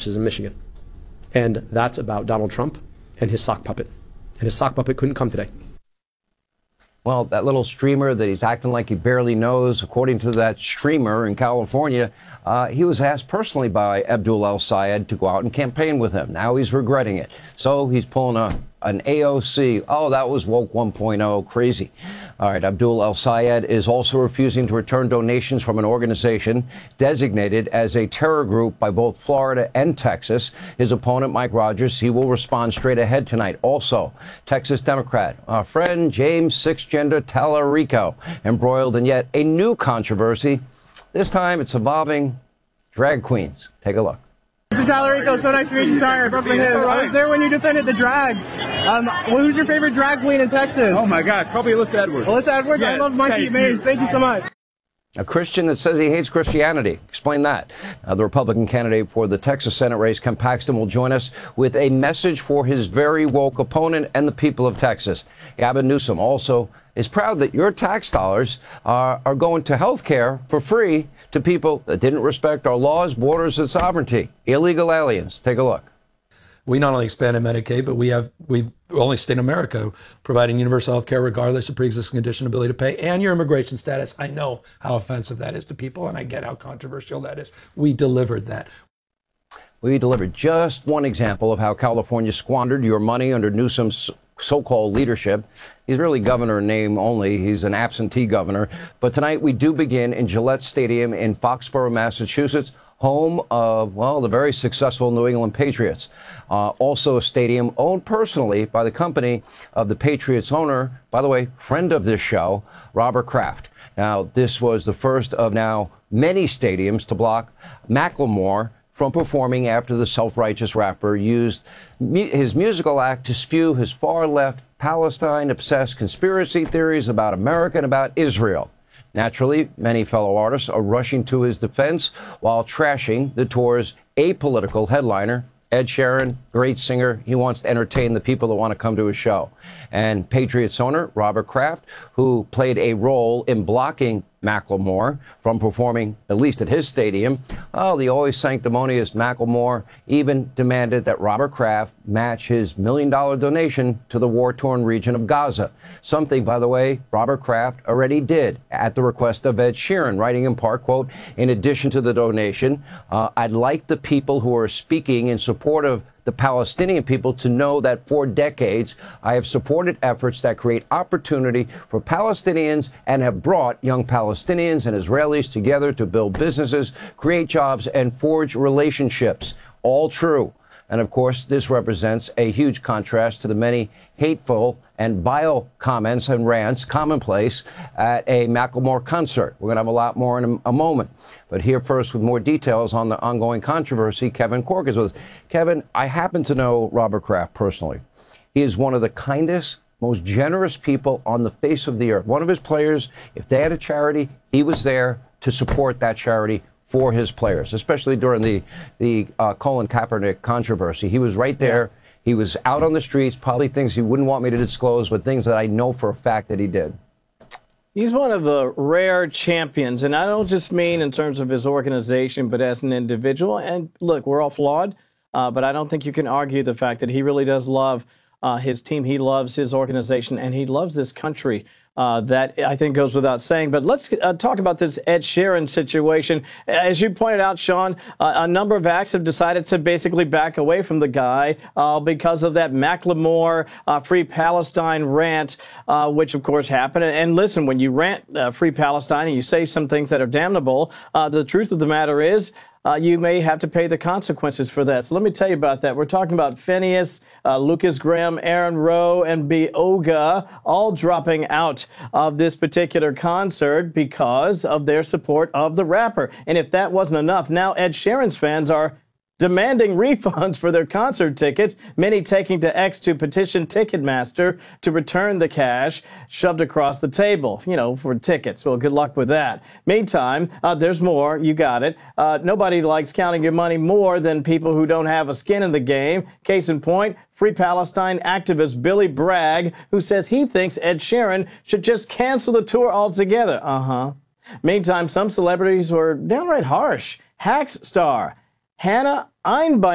marches in Michigan. And that's about Donald Trump and his sock puppet. And his sock puppet couldn't come today. Well, that little streamer that he's acting like he barely knows, according to that streamer in California, he was asked personally by Abdul El-Sayed to go out and campaign with him. Now he's regretting it. So he's pulling an AOC. Oh, that was woke 1.0. Crazy. All right. Abdul El-Sayed is also refusing to return donations from an organization designated as a terror group by both Florida and Texas. His opponent, Mike Rogers, he will respond straight ahead tonight. Also, Texas Democrat, our friend James Sixgender Tallarico, embroiled in yet a new controversy. This time it's involving drag queens. Take a look. Mr. Tallarico, so nice to meet you. Sorry, I broke my head. I was there when you defended the drags. Who's your favorite drag queen in Texas? Oh my gosh, probably Alyssa Edwards. Alyssa Edwards? Yes, I love Monkey Maze. Thank you so much. A Christian that says he hates Christianity. Explain that. The Republican candidate for the Texas Senate race, Ken Paxton, will join us with a message for his very woke opponent and the people of Texas. Gavin Newsom also is proud that your tax dollars are going to health care for free to people that didn't respect our laws, borders, and sovereignty. Illegal aliens. Take a look. We not only expanded Medicaid, but we've only state in America providing universal health care regardless of pre-existing condition, ability to pay, and your immigration status. I know how offensive that is to people, and I get how controversial that is. We delivered that. We delivered just one example of how California squandered your money under Newsom's so-called leadership. He's really governor in name only. He's an absentee governor. But tonight we do begin in Gillette Stadium in Foxborough, Massachusetts, home of, well, the very successful New England Patriots. Also a stadium owned personally by the company of the Patriots owner, by the way, friend of this show, Robert Kraft. Now, this was the first of now many stadiums to block Macklemore from performing after the self-righteous rapper used his musical act to spew his far-left, Palestine-obsessed conspiracy theories about America and about Israel. Naturally, many fellow artists are rushing to his defense while trashing the tour's apolitical headliner, Ed Sheeran, great singer. He wants to entertain the people that want to come to his show. And Patriots owner Robert Kraft, who played a role in blocking Macklemore from performing, at least at his stadium. Oh, the always sanctimonious Macklemore even demanded that Robert Kraft match his $1 million donation to the war-torn region of Gaza. Something, by the way, Robert Kraft already did at the request of Ed Sheeran, writing in part, quote, in addition to the donation, I'd like the people who are speaking in support of the Palestinian people to know that for decades I have supported efforts that create opportunity for Palestinians and have brought young Palestinians and Israelis together to build businesses, create jobs, and forge relationships. All true. And of course, this represents a huge contrast to the many hateful and vile comments and rants commonplace at a Macklemore concert. We're going to have a lot more in a moment. But here first with more details on the ongoing controversy, Kevin Corke is with us. Kevin, I happen to know Robert Kraft personally. He is one of the kindest, most generous people on the face of the earth. One of his players, if they had a charity, he was there to support that charity for his players, especially during the Colin Kaepernick controversy. He was right there. He was out on the streets, probably things he wouldn't want me to disclose, but things that I know for a fact that he did. He's one of the rare champions, and I don't just mean in terms of his organization, but as an individual. And look, we're all flawed, but I don't think you can argue the fact that he really does love his team. He loves his organization, and he loves this country. That I think goes without saying. But let's talk about this Ed Sheeran situation. As you pointed out, Sean, a number of acts have decided to basically back away from the guy because of that Macklemore Free Palestine rant, which of course happened. And listen, when you rant Free Palestine and you say some things that are damnable, the truth of the matter is you may have to pay the consequences for that. So let me tell you about that. We're talking about Phineas, Lucas Graham, Aaron Rowe, and Bioga all dropping out of this particular concert because of their support of the rapper. And if that wasn't enough, now Ed Sheeran's fans are demanding refunds for their concert tickets, many taking to X to petition Ticketmaster to return the cash shoved across the table, for tickets. Well, good luck with that. Meantime, there's more. You got it. Nobody likes counting your money more than people who don't have a skin in the game. Case in point, Free Palestine activist Billy Bragg, who says he thinks Ed Sheeran should just cancel the tour altogether. Meantime, some celebrities were downright harsh. Hacks star Hannah Einbein